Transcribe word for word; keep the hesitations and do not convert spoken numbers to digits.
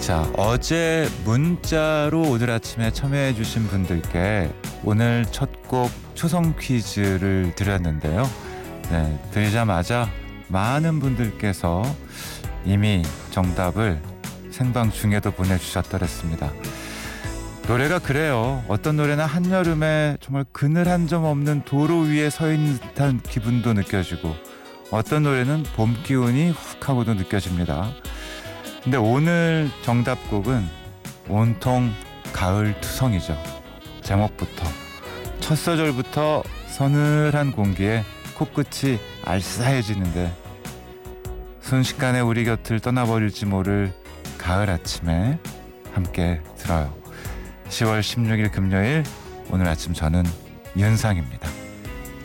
자, 어제 문자로 오늘 아침에 참여해 주신 분들께 오늘 첫 곡 초성 퀴즈를 드렸는데요. 네, 드리자마자 많은 분들께서 이미 정답을 생방 중에도 보내주셨더랬습니다. 노래가 그래요. 어떤 노래나 한여름에 정말 그늘 한 점 없는 도로 위에 서 있는 듯한 기분도 느껴지고, 어떤 노래는 봄 기운이 훅 하고도 느껴집니다. 근데 오늘 정답곡은 온통 가을 투성이죠. 제목부터 첫 소절부터 서늘한 공기에 코끝이 알싸해지는데, 순식간에 우리 곁을 떠나버릴지 모를 가을 아침에 함께 들어요. 시월 십육일 금요일, 오늘 아침 저는 윤상입니다.